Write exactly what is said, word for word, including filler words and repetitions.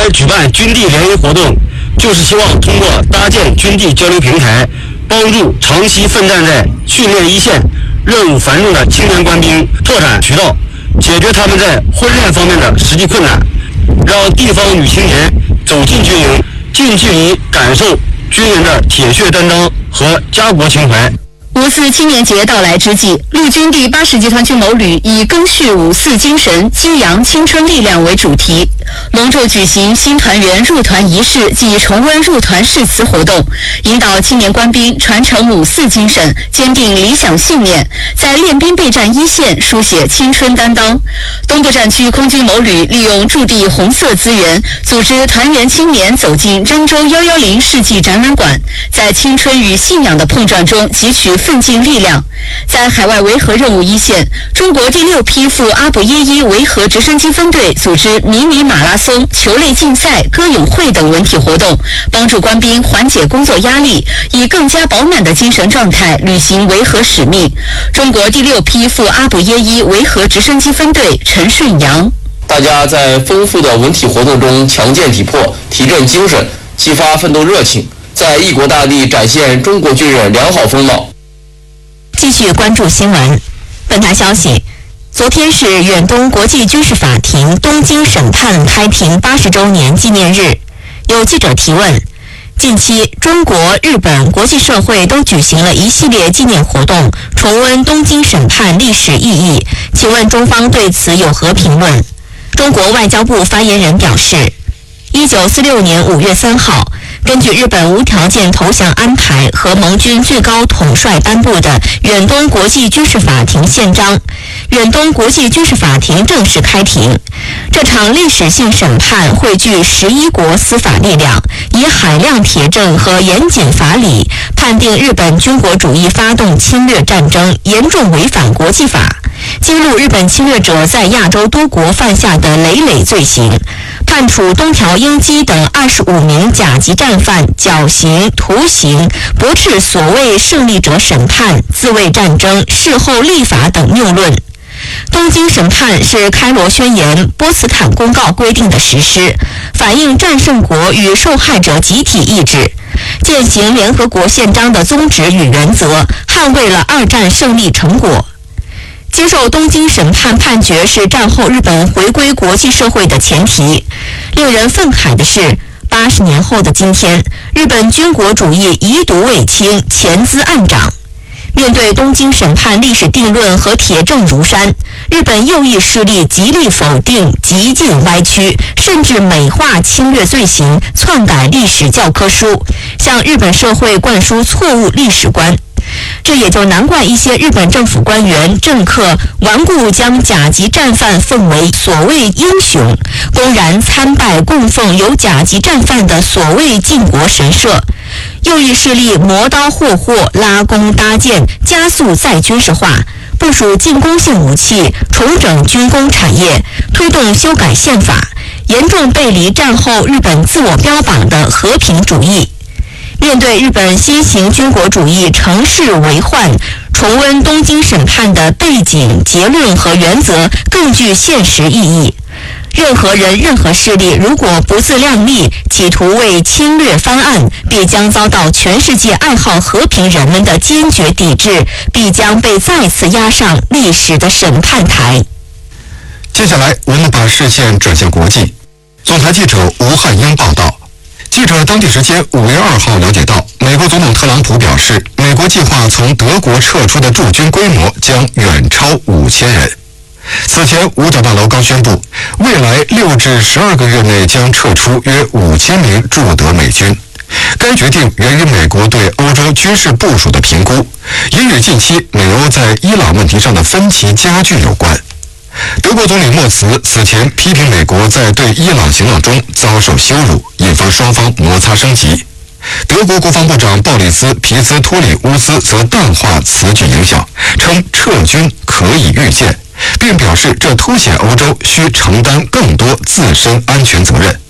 来举办军地联谊活动，就是希望通过搭建军地交流平台，帮助长期奋战在训练一线、任务繁重的青年官兵拓展渠道，解决他们在婚恋方面的实际困难，让地方女青年走进军营，近距离感受军人的铁血担当和家国情怀。 五四青年节到来之际，陆军第八十集团军某旅以赓续五四精神，激扬青春力量为主题，隆重举行新团员入团仪式及重温入团誓词活动，引导青年官兵传承五四精神，坚定理想信念，在练兵备战一线书写青春担当。东部战区空军某旅利用驻地红色资源，组织团员青年走进漳州一一零世纪展览馆，在青春与信仰的碰撞中汲取奋进力量。在海外维和任务一线，中国第六批赴阿布耶伊维和直升机分队组织迷你马拉松、球类竞赛、歌咏会等文体活动，帮助官兵缓解工作压力，以更加饱满的精神状态履行维和使命。中国第六批赴阿布耶伊维和直升机分队陈顺阳。 大家在丰富的文体活动中强健体魄，提振精神，激发奋斗热情，在异国大地展现中国军人良好风貌。 继续关注新闻。本台消息，昨天是远东国际军事法庭东京审判开庭八十周年纪念日。有记者提问，近期中国、日本、国际社会都举行了一系列纪念活动，重温东京审判历史意义，请问中方对此有何评论？中国外交部发言人表示，一九四六年五月三号，根据日本无条件投降安排和盟军最高统帅颁布的远东国际军事法庭宪章，远东国际军事法庭正式开庭。这场历史性审判汇聚十一国司法力量，以海量铁证和严谨法理判定日本军国主义发动侵略战争，严重违反国际法，揭露日本侵略者在亚洲多国犯下的累累罪行，判处东条英机等二十五名甲级战犯绞刑、徒刑，驳斥所谓胜利者审判、自卫战争、事后立法等谬论。东京审判是开罗宣言、波茨坦公告规定的实施，反映战胜国与受害者集体意志，践行联合国宪章的宗旨与原则，捍卫了二战胜利成果。接受东京审判判决是战后日本回归国际社会的前提。令人愤慨的是，八十年后的今天，日本军国主义遗毒未清，潜滋暗长。面对东京审判历史定论和铁证如山，日本右翼势力极力否定、极尽歪曲，甚至美化侵略罪行，篡改历史教科书，向日本社会灌输错误历史观。这也就难怪一些日本政府官员、政客顽固将甲级战犯奉为所谓英雄，公然参拜供奉有甲级战犯的所谓靖国神社。右翼势力磨刀霍霍、拉弓搭箭，加速再军事化，部署进攻性武器，重整军工产业，推动修改宪法，严重背离战后日本自我标榜的和平主义。面对日本新型军国主义乘势为患，重温东京审判的背景、结论和原则更具现实意义。任何人、任何势力如果不自量力，企图为侵略翻案，必将遭到全世界爱好和平人们的坚决抵制，必将被再次押上历史的审判台。 接下来，我们把视线转向国际。总台记者吴汉英报道。记者当地时间五月二号了解到，美国总统特朗普表示，美国计划从德国撤出的驻军规模将远超五千人。此前，五角大楼刚宣布，未来六至十二个月内将撤出约五千名驻德美军。该决定源于美国对欧洲军事部署的评估，也与近期美欧在伊朗问题上的分歧加剧有关。德国总理默茨此前批评美国在对伊朗行动中遭受羞辱，引发双方摩擦升级。德国国防部长鲍里斯·皮斯托里乌斯则淡化此举影响，称撤军可以预见，并表示这凸显欧洲需承担更多自身安全责任。